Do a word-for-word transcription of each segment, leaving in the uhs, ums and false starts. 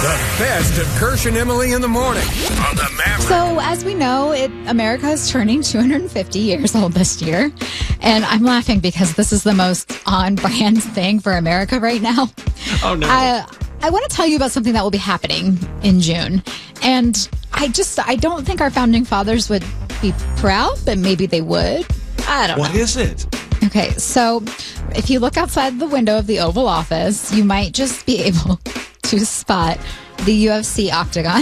best of Kirsch and Emily in the morning on the Maverick. So, as we know, it America is turning two hundred fifty years old this year. And I'm laughing because this is the most on-brand thing for America right now. Oh, no. I, I want to tell you about something that will be happening in June. And I just, I don't think our founding fathers would be proud, but maybe they would. I don't What know. What is it? Okay, so if you look outside the window of the Oval Office, you might just be able to spot the U F C octagon.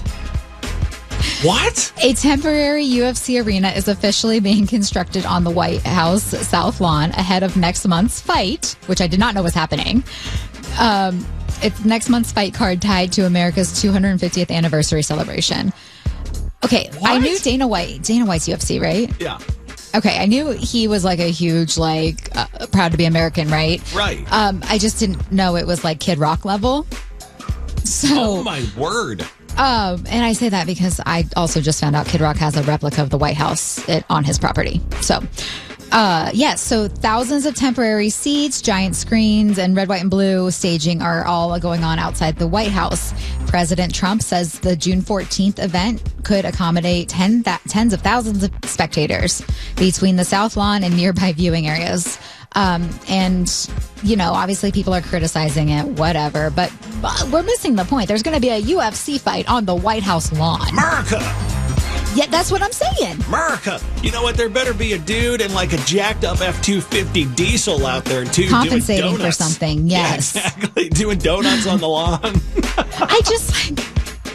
What? A temporary U F C arena is officially being constructed on the White House South Lawn ahead of next month's fight, which I did not know was happening. Um, it's next month's fight card tied to America's two hundred fiftieth anniversary celebration. Okay, What? I knew Dana White. Dana White's U F C, right? Yeah. Okay, I knew he was like a huge, like, uh, proud to be American, right? Right. Um, I just didn't know it was like Kid Rock level. So, Oh, my word. um, and I say that because I also just found out Kid Rock has a replica of the White House it, on his property. So, uh, yes, yeah, so thousands of temporary seats, giant screens, and red, white, and blue staging are all going on outside the White House. President Trump says the June fourteenth event could accommodate ten th- tens of thousands of spectators between the South Lawn and nearby viewing areas. Um, and, you know, obviously people are criticizing it, whatever, but, but we're missing the point. There's going to be a U F C fight on the White House lawn. America. Yeah, that's what I'm saying. America. You know what? There better be a dude in like a jacked up F two fifty diesel out there, too. Compensating doing for donuts. something, yes. Yeah, exactly. Doing donuts on the lawn. I just, like,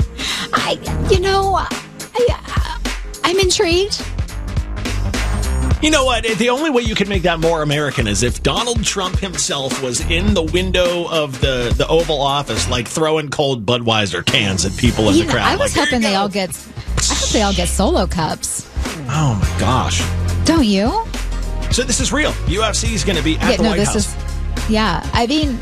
I, you know, I, I'm intrigued. You know what? The only way you could make that more American is if Donald Trump himself was in the window of the, the Oval Office, like throwing cold Budweiser cans at people in You the know, crowd. I was Like, hoping "Here they you all go." get, I hope they all get solo cups. Oh, my gosh. Don't you? So this is real. U F C is going to be at Yeah, the no, White this House. is, yeah, I mean,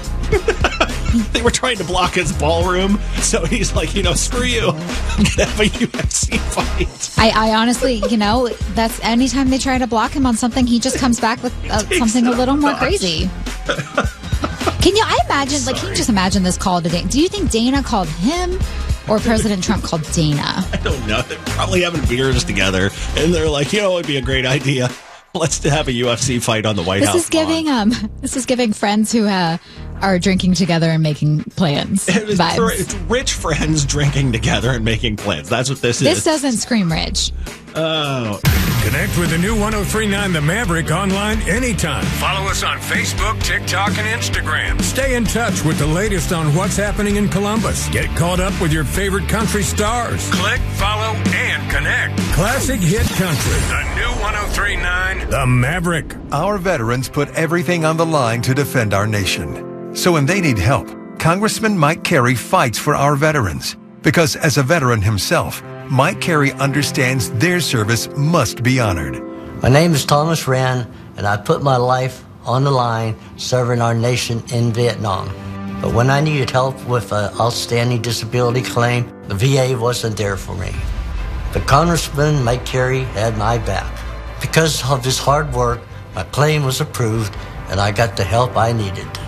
They were trying to block his ballroom, so he's like, you know, screw you. I'm going to have a U F C fight. I, I honestly, you know, that's anytime they try to block him on something, he just comes back with uh, Takes something it a little up more notch. crazy. Can you, I imagine, like, can you just imagine this call to Dana? Do you think Dana called him or President Trump called Dana? I don't know. They're probably having beers together, and they're like, you know, it would be a great idea. Let's have a U F C fight on the White This House is giving, lawn. um, this is giving friends who uh, are drinking together and making plans It's, vibes. it's rich friends drinking together and making plans. That's what this, This is. doesn't scream rich. Oh. Connect with the new one oh three point nine The Maverick online anytime. Follow us on Facebook, TikTok, and Instagram. Stay in touch with the latest on what's happening in Columbus. Get caught up with your favorite country stars. Click, follow, and connect. Classic Hit Country. The new one oh three point nine The Maverick. Our veterans put everything on the line to defend our nation. So when they need help, Congressman Mike Carey fights for our veterans. Because as a veteran himself, Mike Carey understands their service must be honored. My name is Thomas Rand, and I put my life on the line serving our nation in Vietnam. But when I needed help with an outstanding disability claim, the V A wasn't there for me. But Congressman Mike Carey had my back. Because of his hard work, my claim was approved, and I got the help I needed.